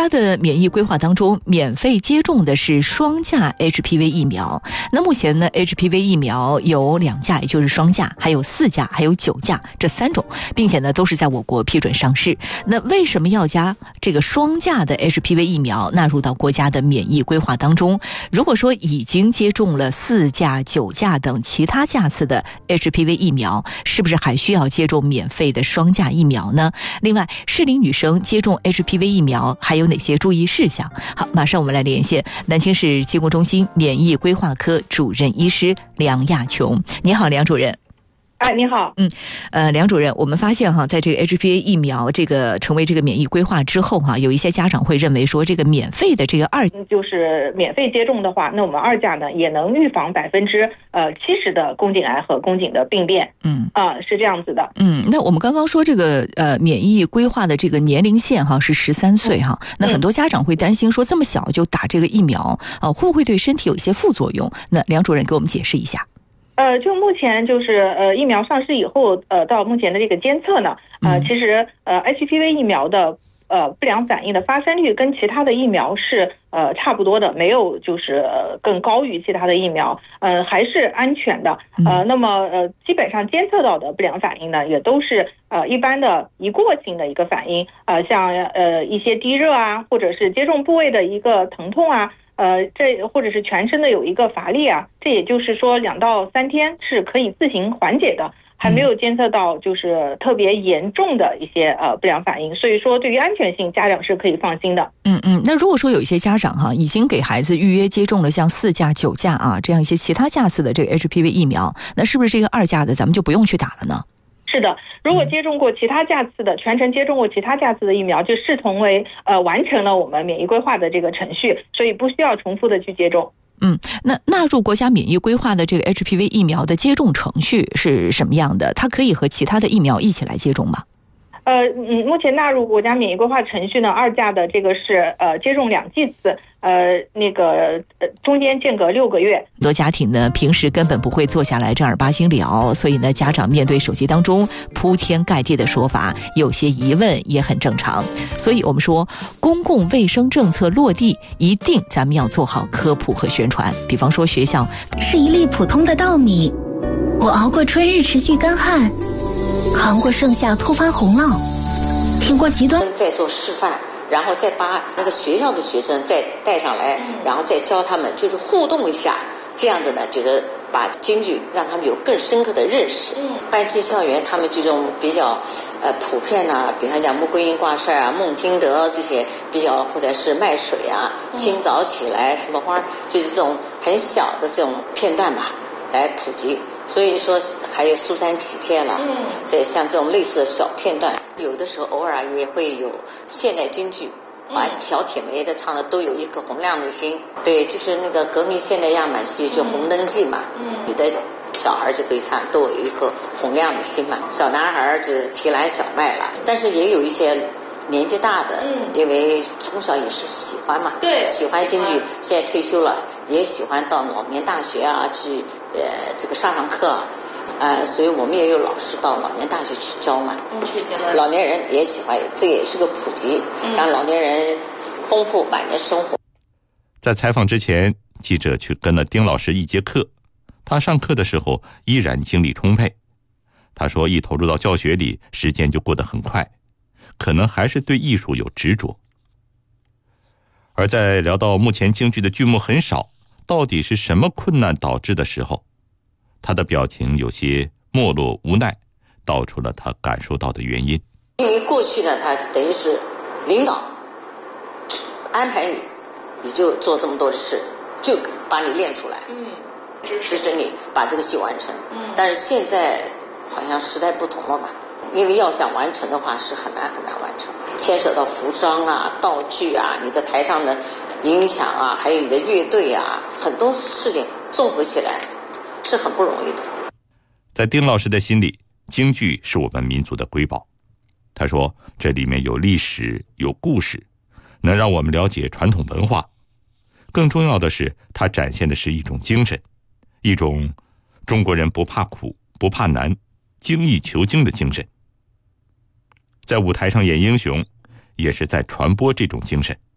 家的免疫规划当中，免费接种的是双价 HPV 疫苗。那目前呢 HPV 疫苗有2价，也就是双价，还有4价，还有9价，这3种，并且呢都是在我国批准上市。那为什么要将这个双价的 HPV 疫苗纳入到国家的免疫规划当中？如果说已经接种了4价、9价等其他价次的 HPV 疫苗，是不是还需要接种免费的双价疫苗呢？另外，适龄女生接种 HPV 疫苗还有哪些注意事项？好，马上我们来连线南京市疾控中心免疫规划科主任医师梁亚琼。你好，梁主任。 你好。 梁主任，我们发现在这个 HPV 疫苗这个成为这个免疫规划之后有一些家长会认为说，这个免费的这个就是免费接种的话，那我们2价呢也能预防70%的宫颈癌和宫颈的病变。是这样子的。 那我们刚刚说这个免疫规划的这个年龄线是13岁那很多家长会担心说，这么小就打这个疫苗会不会对身体有一些副作用？那梁主任给我们解释一下。 就目前就是疫苗上市以后到目前的这个监测呢，其实HPV 疫苗的不良反应的发生率跟其他的疫苗是差不多的，没有就是更高于其他的疫苗，还是安全的。那么基本上监测到的不良反应呢，也都是一般的一过性的一个反应，像一些低热啊，或者是接种部位的一个疼痛啊。这或者是全身的有一个乏力啊，这也就是说2到3天是可以自行缓解的，还没有监测到就是特别严重的一些不良反应，所以说对于安全性家长是可以放心的。 那如果说有一些家长已经给孩子预约接种了像4价、9价这样一些其他价次的这个 HPV 疫苗，那是不是这个2价的咱们就不用去打了呢？ 是的，如果接种过其他价次的，全程接种过其他价次的疫苗，就视同为完成了我们免疫规划的这个程序，所以不需要重复的去接种。 那纳入国家免疫规划的这个 HPV 疫苗的接种程序是什么样的？它可以和其他的疫苗一起来接种吗？ 目前纳入国家免疫规划程序呢，2价的这个是接种2剂次，中间间隔6个月。 很多家庭呢平时根本不会坐下来正儿八经聊，所以呢家长面对手机当中铺天盖地的说法，有些疑问也很正常。所以我们说，公共卫生政策落地，一定咱们要做好科普和宣传。比方说学校是一粒普通的稻米，我熬过春日持续干旱，扛过盛夏突发洪涝，听过极端， 再做示范，然后再把那个学校的学生再带上来，然后再教他们，就是互动一下，这样子呢，就是把京剧让他们有更深刻的认识。搬进校园，他们这种比较普遍啊，比方讲穆桂英挂帅啊、孟听得这些比较，或者是卖水啊、清早起来什么花，就是这种很小的这种片段吧，来普及。所以说还有苏三起解了，像这种类似的小片段，有的时候偶尔也会有现代京剧，把小铁梅的唱的都有一颗洪亮的心。对，就是那个革命现代样板戏就红灯记嘛，有的小孩就可以唱，都有一颗洪亮的心嘛。小男孩就提篮小麦了，但是也有一些年纪大的，因为从小也是喜欢嘛，喜欢京剧，现在退休了，也喜欢到老年大学啊去这个上课所以我们也有老师到老年大学去教嘛，老年人也喜欢，这也是个普及，让老年人丰富晚年生活。 在采访之前，记者去跟了丁老师一节课，他上课的时候依然精力充沛。他说一投入到教学里，时间就过得很快，可能还是对艺术有执着。而在聊到目前京剧的剧目很少，到底是什么困难导致的时候，他的表情有些没落无奈，道出了他感受到的原因。 因为过去呢，他等于是领导安排你，你就做这么多的事，就把你练出来，支持你把这个戏完成。但是现在好像时代不同了嘛，因为要想完成的话是很难完成，牵涉到服装啊、道具啊、你的台上的音响啊，还有你的乐队啊，很多事情综合起来是很不容易的。 在丁老师的心里，京剧是我们民族的瑰宝。他说这里面有历史，有故事，能让我们了解传统文化。更重要的是，它展现的是一种精神，一种中国人不怕苦、不怕难、精益求精的精神。在舞台上演英雄，也是在传播这种精神。